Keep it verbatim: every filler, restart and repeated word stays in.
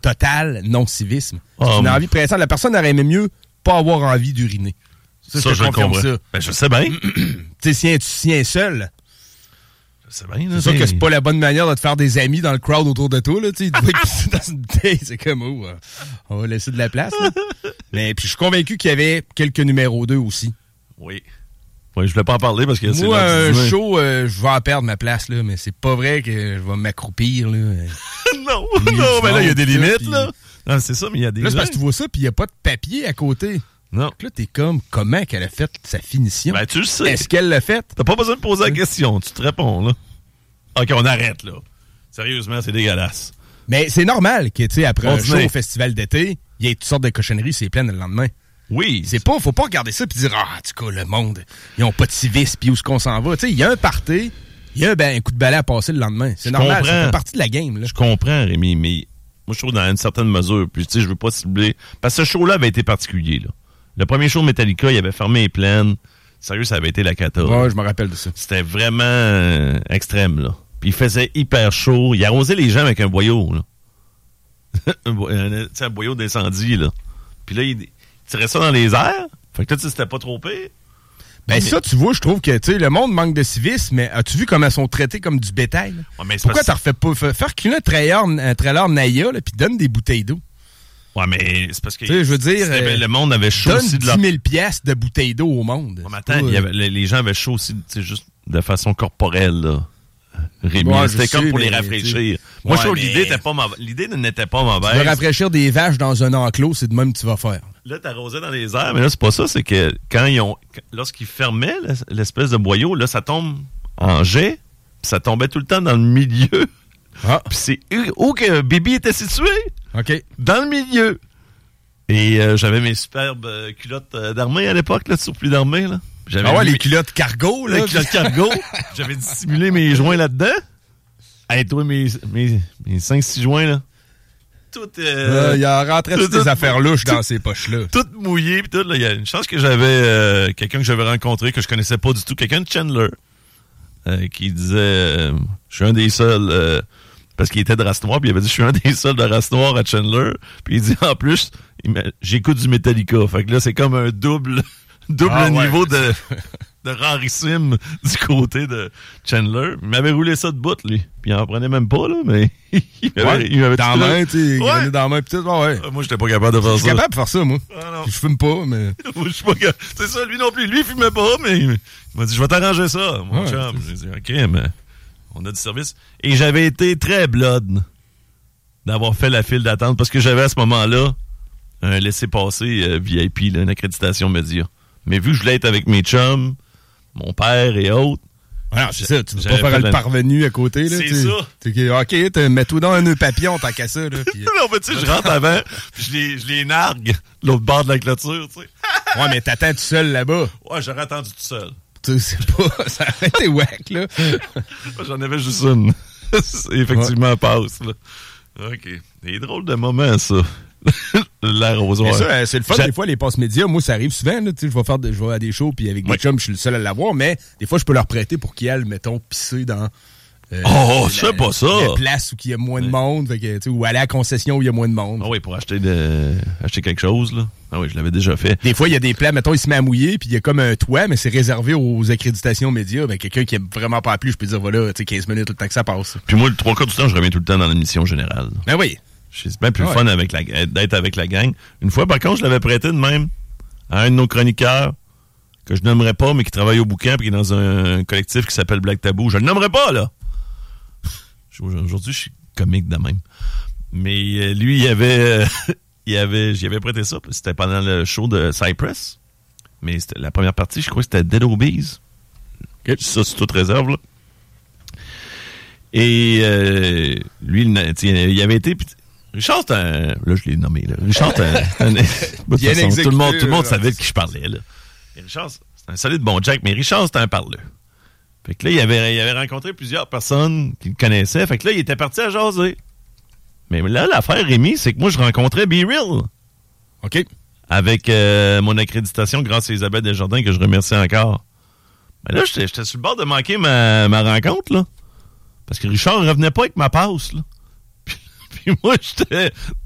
total non-civisme. C'est Oh, une mais... envie pressante. La personne aurait aimé mieux pas avoir envie d'uriner. Ça, ça je, je comprends. Ça. Ben, je sais bien. Tu sais, si un, si un seul... C'est, bien, là, c'est sûr que c'est pas la bonne manière de te faire des amis dans le crowd autour de toi. Là, tu dois pisser dans une bouteille. C'est comme, oh, on va laisser de la place. Là. Mais puis je suis convaincu qu'il y avait quelques numéros deux aussi. Oui. Oui, je voulais pas en parler parce que c'est... Moi, un euh, show, euh, je vais en perdre ma place, là, mais c'est pas vrai que je vais m'accroupir. Là. non, non, mais là, il y a des limites. Pis... là. Non, c'est ça, mais il y a des... Là, c'est parce que tu vois ça, puis il n'y a pas de papier à côté. Non. Donc là, t'es comme, comment qu'elle a fait sa finition? Ben, tu le sais. Est-ce qu'elle l'a fait? T'as pas besoin de poser la question, tu te réponds, là. OK, on arrête, là. Sérieusement, c'est dégueulasse. Mais c'est normal que, tu sais, après Continuez. un show au festival d'été, il y ait toutes sortes de cochonneries, c'est plein le lendemain. Oui. C'est pas, faut pas regarder ça puis dire, ah, en tout cas, le monde, ils ont pas de civisme, puis où est-ce qu'on s'en va? Tu sais, il y a un party, il y a ben, un coup de balai à passer le lendemain. C'est je normal, comprends. Ça fait partie de la game, là. Je comprends, Rémi, mais moi, je trouve dans une certaine mesure, puis tu sais, je veux pas cibler. Parce que ce show-là avait été particulier, là. Le premier show de Metallica, il avait fermé les plaines. Sérieux, ça avait été la cata. Ouais, je me rappelle de ça. C'était vraiment euh, extrême, là. Puis il faisait hyper chaud. Il arrosait les gens avec un boyau, là. un, bo- un, un boyau d'incendie, là. Puis là, il tirait ça dans les airs. Fait que là, tu sais, c'était pas trop pire. Ben mais... ça, tu vois, je trouve que, tu sais, le monde manque de civisme, mais as-tu vu comment ils sont traités comme du bétail? Ouais, mais pourquoi t'en refais pas? Faire qu'une un trailer, un trailer Naya, là, puis donne des bouteilles d'eau. Ouais, mais c'est parce que... Tu sais, je veux dire... Euh, le monde avait chaud donne aussi de leur... dix mille piastres de bouteilles d'eau au monde. Ouais, mais attends, pas... il y avait, les, les gens avaient chaud aussi, tu sais, juste de façon corporelle, là. Rémi, ouais, c'était comme sais, pour les rafraîchir. Moi, ouais, je trouve que mais... l'idée était pas mauvaise. L'idée n'était pas mauvaise. Tu veux rafraîchir des vaches dans un enclos, c'est de même que tu vas faire. Là, t'arrosais dans les airs, mais là, c'est pas ça. C'est que quand ils ont... Lorsqu'ils fermaient l'espèce de boyau, là, ça tombe en jet, puis ça tombait tout le temps dans le milieu. Ah. Puis c'est où que Bibi était situé. OK. Dans le milieu. Et euh, j'avais mes superbes euh, culottes euh, d'armée à l'époque, là, de surplus d'armée, là. J'avais ah ouais, mis... les culottes cargo, là. Les culottes cargo. J'avais dissimulé mes joints là-dedans. Hey, toi, mes, mes, mes cinq six joints, là. Tout, euh, euh, il a rentré toutes des affaires louches tout, dans ces poches-là. Tout mouillé, pis tout, là. Il y a une chance que j'avais euh, quelqu'un que j'avais rencontré, que je connaissais pas du tout, quelqu'un de Chandler, euh, qui disait, euh, je suis un des seuls, euh, parce qu'il était de race noire, puis il avait dit, je suis un des seuls de race noire à Chandler. Puis il dit, en plus, il j'écoute du Metallica. Fait que là, c'est comme un double... Double ah, niveau ouais. de, de rarissime du côté de Chandler. Il m'avait roulé ça de bout, lui. Puis il en prenait même pas, là, mais il m'avait, ouais, il m'avait dans la main, tu sais, ouais. dans la main, peut-être, ouais. Moi, j'étais pas capable de faire ça. Je suis capable de faire ça, moi. Ah, je fume pas, mais... moi, je suis pas capable. C'est ça, lui non plus. Lui, il fumait pas, mais il m'a dit, je vais t'arranger ça, mon ouais, chum. J'ai dit, OK, mais on a du service. Et j'avais été très blood d'avoir fait la file d'attente parce que j'avais à ce moment-là un laissez-passer euh, V I P, là, une accréditation média. Mais vu que je voulais être avec mes chums, mon père et autres... Alors, c'est ça, tu veux pas faire le la... parvenu à côté, là. C'est t'sais, ça. T'sais, OK, mets-toi dans un nœud papillon, tant qu'à ça, là. Pis... non, mais tu sais, je rentre avant, puis je les, je les nargue de l'autre bord de la clôture, tu sais. Ouais, mais t'attends tout seul là-bas. Ouais, j'aurais attendu tout seul. Tu sais pas, ça aurait été wack, là. J'en avais juste une. C'est effectivement ouais. passe, là. OK. C'est drôle de moment, ça. L'arrosoir. Mais ça, c'est le fun, J'ai... des fois, les passes médias, moi, ça arrive souvent, là, tu sais, je vais faire de, je vais à des shows, puis avec des oui. chums, je suis le seul à l'avoir, mais des fois, je peux leur prêter pour qu'ils aillent, mettons, pisser dans... Euh, oh, je sais pas ça! La place où il y a moins de monde, fait que, tu sais, ou aller à la concession où il y a moins de monde. Ah oui, pour acheter de, acheter quelque chose, là. Ah oui, je l'avais déjà fait. Des fois, il y a des plats, mettons, il se met à mouiller, puis il y a comme un toit, mais c'est réservé aux accréditations médias. Ben, quelqu'un qui aime vraiment pas appelé, je peux dire, voilà, tu sais, quinze minutes, le temps que ça passe. Puis moi, le trois quarts du temps, je reviens tout le temps dans l'émission générale. Ben oui. C'est bien plus ah ouais. fun avec la, d'être avec la gang. Une fois, par contre, je l'avais prêté de même à un de nos chroniqueurs, que je nommerai pas, mais qui travaille au bouquin, puis qui est dans un collectif qui s'appelle Black Tabou. Je le nommerai pas, là! Aujourd'hui, je suis comique de même. Mais euh, lui, il avait, euh, il avait, j'y avais prêté ça. C'était pendant le show de Cypress. Mais c'était la première partie, je crois que c'était Dead Obies. Okay. Ça, c'est toute réserve, là. Et euh, lui, il avait été... Richard, c'est un... Là, je l'ai nommé, là. Richard, c'est un... un de toute façon, tout le monde, tout le monde savait de qui je parlais, là. Et Richard, c'est un solide bon Jack, mais Richard, c'est un parleur. Fait que là, il avait, il avait rencontré plusieurs personnes qui le connaissaient. Fait que là, il était parti à jaser. Mais là, l'affaire, Rémi, c'est que moi, je rencontrais Be Real. OK. Avec euh, mon accréditation grâce à Isabelle Desjardins, que je remercie encore. Mais là, j'étais, j'étais sur le bord de manquer ma, ma rencontre, là. Parce que Richard revenait pas avec ma passe, là. Puis, puis moi, j'étais